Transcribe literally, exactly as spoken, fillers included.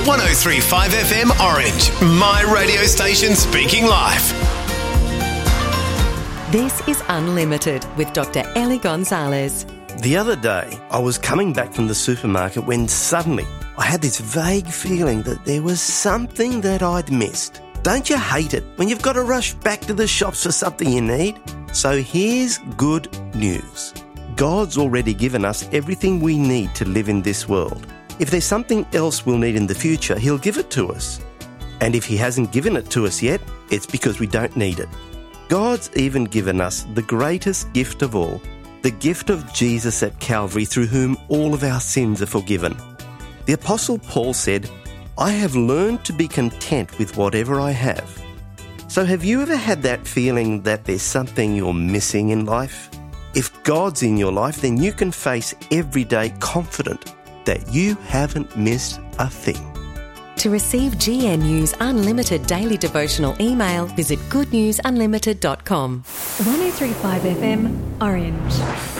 one oh three point five F M Orange, my radio station speaking life. This is Unlimited with Doctor Ellie Gonzalez. The other day, I was coming back from the supermarket when suddenly I had this vague feeling that there was something that I'd missed. Don't you hate it when you've got to rush back to the shops for something you need? So here's good news. God's already given us everything we need to live in this world. If there's something else we'll need in the future, He'll give it to us. And if He hasn't given it to us yet, it's because we don't need it. God's even given us the greatest gift of all, the gift of Jesus at Calvary, through whom all of our sins are forgiven. The Apostle Paul said, "I have learned to be content with whatever I have." So have you ever had that feeling that there's something you're missing in life? If God's in your life, then you can face every day confident that you haven't missed a thing. To receive G N U's unlimited daily devotional email, visit good news unlimited dot com. one oh three point five F M Orange.